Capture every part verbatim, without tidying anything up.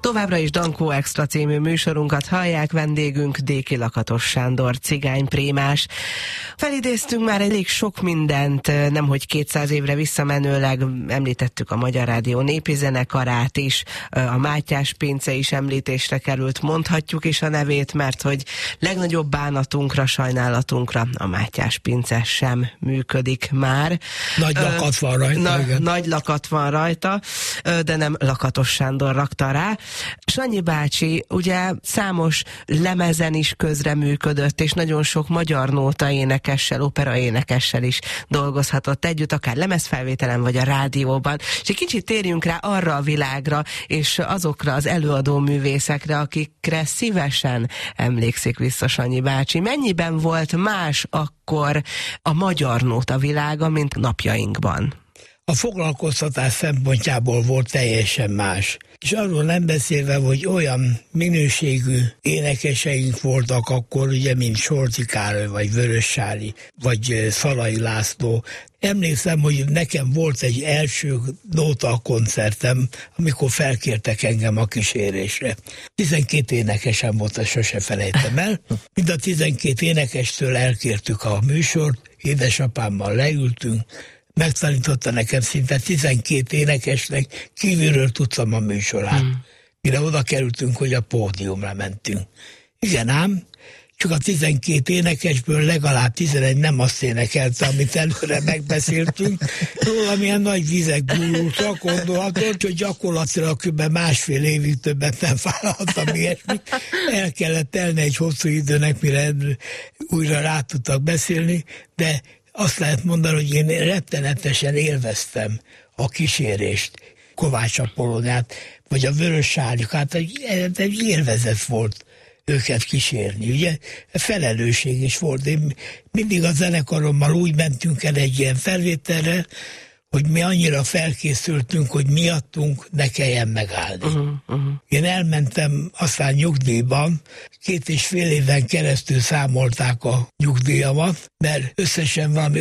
Továbbra is Dankó Extra című műsorunkat hallják, vendégünk Déki Lakatos Sándor, cigányprímás. Felidéztünk már elég sok mindent, nemhogy kétszáz évre visszamenőleg, említettük a Magyar Rádió népi zenekarát is, a Mátyás pince is említésre került, mondhatjuk is a nevét, mert hogy legnagyobb bánatunkra, sajnálatunkra a Mátyás pince sem működik már. Nagy lakat van rajta. Na, nagy lakat van rajta, de nem Lakatos Sándor rakta rá. Sanyi bácsi ugye számos lemezen is közreműködött, és nagyon sok magyar nóta énekessel, opera énekessel is dolgozhatott együtt, akár lemezfelvételen vagy a rádióban. És egy kicsit térjünk rá arra a világra, és azokra az előadó művészekre, akikre szívesen emlékszik vissza Sanyi bácsi. Mennyiben volt más akkor a magyar nóta világa, mint napjainkban? A foglalkoztatás szempontjából volt teljesen más. És arról nem beszélve, hogy olyan minőségű énekeseink voltak akkor, ugye, mint Sorti Károly, vagy Vörös Sári, vagy Szalai László. Emlékszem, hogy nekem volt egy első nóta koncertem, amikor felkértek engem a kísérésre. tizenkét énekesen volt, ezt sose felejtem el. Mind a tizenkét énekestől elkértük a műsort, édesapámmal leültünk, megtanította nekem szinte tizenkét énekesnek, kívülről tudtam a műsorát. Hmm. Mire oda kerültünk, hogy a pódiumra mentünk. Igen ám, csak a tizenkét énekesből legalább tizenegy nem azt énekelte, amit előre megbeszéltünk. Valamilyen nagy vizek gurultak, gondolhatod, hogy gyakorlatilag kb. másfél évig többet nem vállaltam ilyesmit. El kellett telni egy hosszú időnek, mire újra rá tudtak beszélni, de azt lehet mondani, hogy én rettenetesen élveztem a kísérést, Kovács Apollóniát, vagy a Vörös Sárik, hát egy, egy élvezet volt őket kísérni, ugye? Felelősség is volt. Én mindig a zenekarommal úgy mentünk el egy ilyen felvételre, hogy mi annyira felkészültünk, hogy miattunk ne kelljen megállni. Uh-huh, uh-huh. Én elmentem aztán nyugdíjban, két és fél éven keresztül számolták a nyugdíjamat, mert összesen valami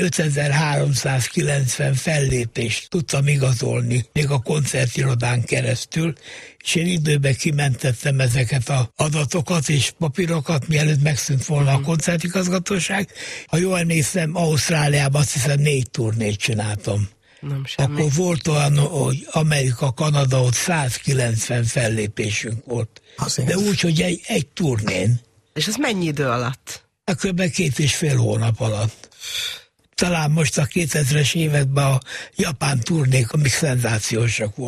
ötezer-háromszázkilencven fellépést tudtam igazolni, még a koncertirodán keresztül, és én időben kimentettem ezeket az adatokat és papírokat, mielőtt megszűnt volna a koncertigazgatóság. Ha jól emlékszem, Ausztráliában azt hiszem négy turnét csináltam. Nem, akkor volt olyan, hogy Amerika, Kanada, ott százkilencven fellépésünk volt. Azért. De úgy, hogy egy, egy turnén. És ez mennyi idő alatt? Hát kb. két és fél hónap alatt. Talán most a kétezres években a japán turnék, amik szenzációsak voltak.